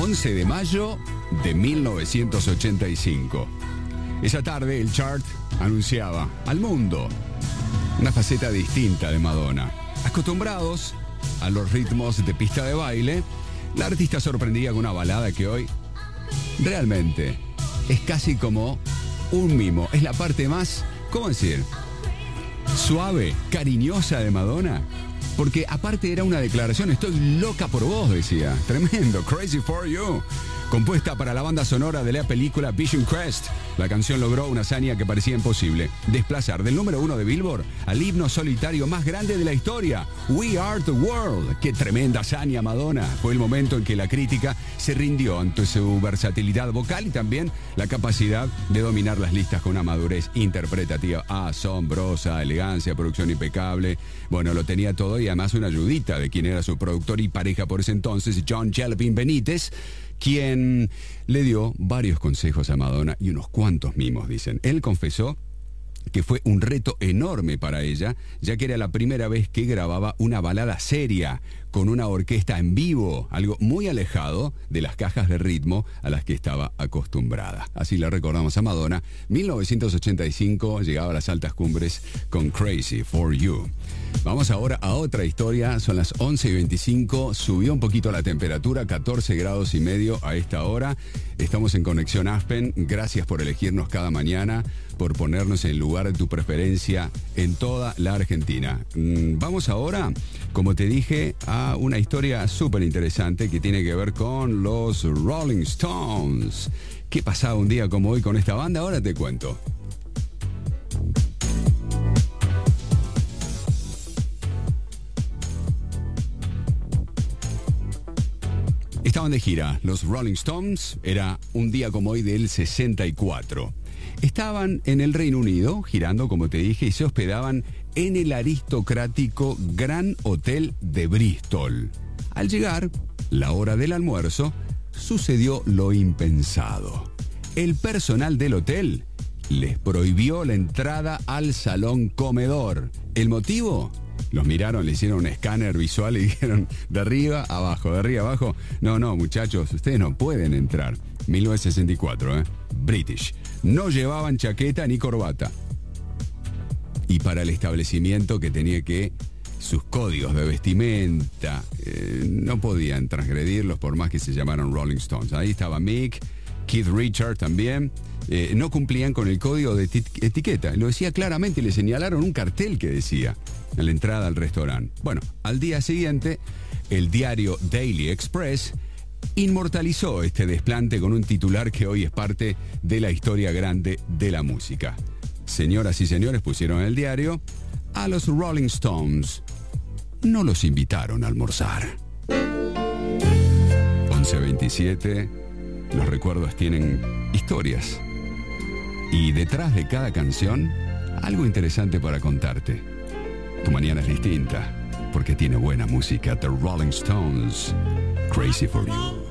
11 de mayo de 1985. Esa tarde el chart anunciaba al mundo una faceta distinta de Madonna. Acostumbrados a los ritmos de pista de baile, la artista sorprendía con una balada que hoy realmente es casi como un mimo. Es la parte más, ¿cómo decir?, suave, cariñosa de Madonna. Porque aparte era una declaración, estoy loca por vos, decía. Tremendo, Crazy for You. Compuesta para la banda sonora de la película Vision Quest, la canción logró una hazaña que parecía imposible: desplazar del número 1 de Billboard al himno solitario más grande de la historia, We Are the World. ¡Qué tremenda hazaña, Madonna! Fue el momento en que la crítica se rindió ante su versatilidad vocal y también la capacidad de dominar las listas con una madurez interpretativa asombrosa, elegancia, producción impecable. Bueno, lo tenía todo y además una ayudita de quien era su productor y pareja por ese entonces, John Jellybean Benítez, quien le dio varios consejos a Madonna y unos cuantos mimos, dicen. Él confesó que fue un reto enorme para ella, ya que era la primera vez que grababa una balada seria con una orquesta en vivo, algo muy alejado de las cajas de ritmo a las que estaba acostumbrada. Así la recordamos a Madonna. 1985 llegaba a las altas cumbres con Crazy for You. Vamos ahora a otra historia. Son las 11:25. Subió un poquito la temperatura, 14 grados y medio a esta hora. Estamos en Conexión Aspen. Gracias por elegirnos cada mañana, por ponernos en el lugar de tu preferencia en toda la Argentina. Vamos ahora, como te dije, a una historia súper interesante que tiene que ver con los Rolling Stones. ¿Qué pasaba un día como hoy con esta banda? Ahora te cuento. Estaban de gira los Rolling Stones, era un día como hoy del 64. Estaban en el Reino Unido, girando, como te dije, y se hospedaban en el aristocrático Gran Hotel de Bristol. Al llegar la hora del almuerzo, sucedió lo impensado. El personal del hotel les prohibió la entrada al salón comedor. ¿El motivo? Los miraron, le hicieron un escáner visual y dijeron de arriba abajo, de arriba abajo. No, muchachos, ustedes no pueden entrar. 1964, British. No llevaban chaqueta ni corbata. Y para el establecimiento que tenía que sus códigos de vestimenta, no podían transgredirlos por más que se llamaran Rolling Stones. Ahí estaba Mick, Keith Richards también. No cumplían con el código de etiqueta. Lo decía claramente y le señalaron un cartel que decía en la entrada al restaurante. Bueno, al día siguiente, el diario Daily Express inmortalizó este desplante con un titular que hoy es parte de la historia grande de la música. Señoras y señores, pusieron en el diario: a los Rolling Stones no los invitaron a almorzar. 11:27. Los recuerdos tienen historias. Y detrás de cada canción, algo interesante para contarte. Tu mañana es distinta porque tiene buena música. The Rolling Stones, Crazy for You.